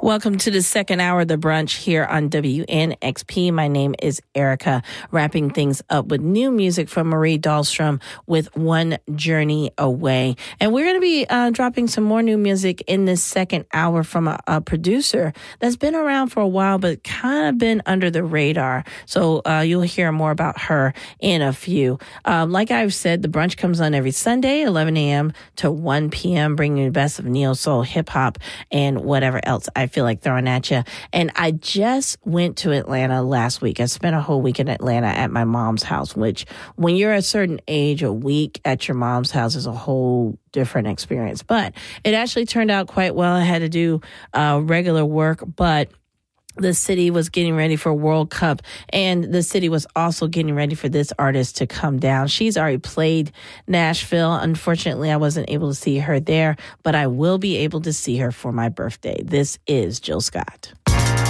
Welcome to the second hour of the brunch here on WNXP. My name is Erica, wrapping things up with new music from Marie Dahlstrom with One Journey Away. And we're going to be dropping some more new music in this second hour from a producer that's been around for a while, but kind of been under the radar. So you'll hear more about her in a few. Like I've said, the brunch comes on every Sunday, 11 a.m. to 1 p.m., bringing you the best of neo soul, hip hop, and whatever else I feel like throwing at you. And I just went to Atlanta last week. I spent a whole week in Atlanta at my mom's house, which when you're a certain age, a week at your mom's house is a whole different experience. But it actually turned out quite well. I had to do regular work, but the city was getting ready for World Cup, and the city was also getting ready for this artist to come down. She's already played Nashville. Unfortunately, I wasn't able to see her there, but I will be able to see her for my birthday. This is Jill Scott.